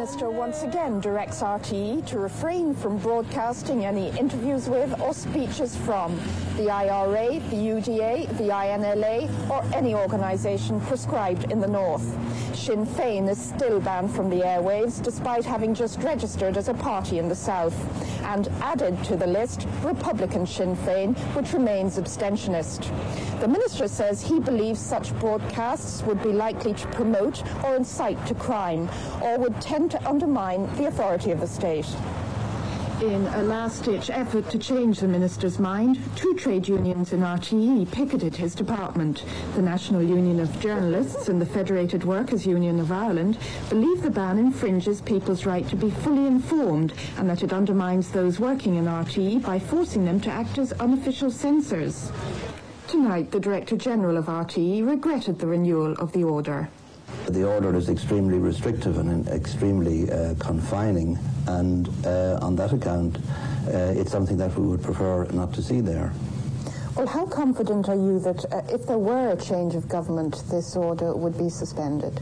Minister once again directs RTE to refrain from broadcasting any interviews with or speeches from the IRA, the UDA, the INLA or any organisation prescribed in the North. Sinn Féin is still banned from the airwaves despite having just registered as a party in the South. And added to the list, Republican Sinn Féin, which remains abstentionist. The Minister says he believes such broadcasts would be likely to promote or incite to crime, or would tend to undermine the authority of the state. In a last-ditch effort to change the Minister's mind, two trade unions in RTE picketed his department. The National Union of Journalists and the Federated Workers' Union of Ireland believe the ban infringes people's right to be fully informed and that it undermines those working in RTE by forcing them to act as unofficial censors. Tonight, the Director General of RTE regretted the renewal of the order. The order is extremely restrictive and extremely confining, and on that account it's something that we would prefer not to see there. Well, how confident are you that if there were a change of government, this order would be suspended?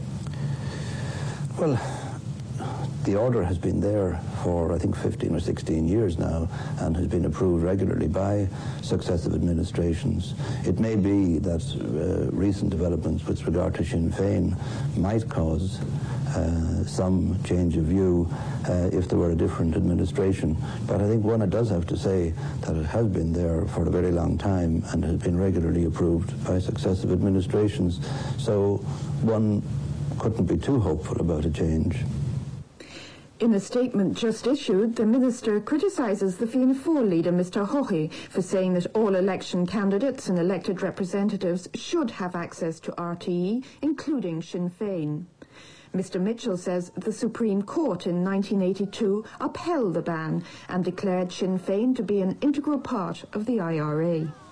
Well, the order has been there for, I think, 15 or 16 years now and has been approved regularly by successive administrations. It may be that recent developments with regard to Sinn Féin might cause some change of view if there were a different administration. But I think one does have to say that it has been there for a very long time and has been regularly approved by successive administrations. So one couldn't be too hopeful about a change. In a statement just issued, the Minister criticises the Fianna Fáil leader, Mr Haughey, for saying that all election candidates and elected representatives should have access to RTE, including Sinn Féin. Mr Mitchell says the Supreme Court in 1982 upheld the ban and declared Sinn Féin to be an integral part of the IRA.